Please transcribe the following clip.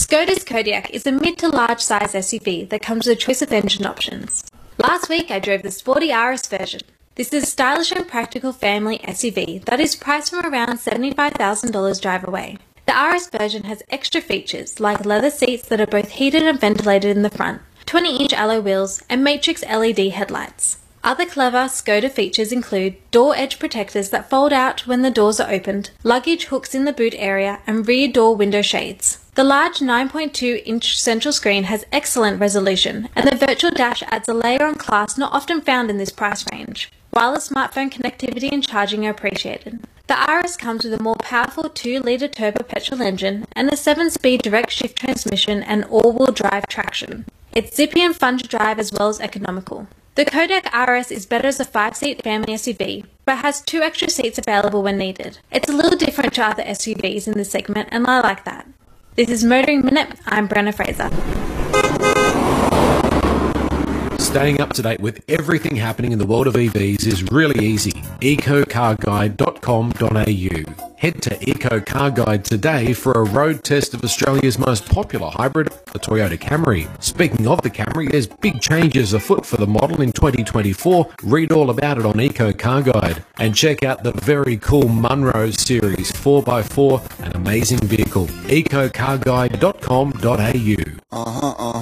Škoda's Kodiaq is a mid to large size SUV that comes with a choice of engine options. Last week I drove the sporty RS version. This is a stylish and practical family SUV that is priced from around $75,000 drive away. The RS version has extra features like leather seats that are both heated and ventilated in the front, 20-inch alloy wheels, and matrix LED headlights. Other clever Škoda features include door edge protectors that fold out when the doors are opened, luggage hooks in the boot area, and rear door window shades. The large 9.2-inch central screen has excellent resolution, and the virtual dash adds a layer on class not often found in this price range. Wireless smartphone connectivity and charging are appreciated. The RS comes with a more powerful 2-litre turbo petrol engine and a 7-speed direct shift transmission and all-wheel drive traction. It's zippy and fun to drive as well as economical. The Kodiaq RS is better as a 5-seat family SUV, but has 2 extra seats available when needed. It's a little different to other SUVs in this segment, and I like that. This is Motoring Minute. I'm Brenna Fraser. Staying up to date with everything happening in the world of EVs is really easy. ecocarguide.com.au. Head to Eco Car Guide today for a road test of Australia's most popular hybrid, the Toyota Camry. Speaking of the Camry, there's big changes afoot for the model in 2024. Read all about it on Eco Car Guide. And check out the very cool Munro Series 4x4, an amazing vehicle. ecocarguide.com.au.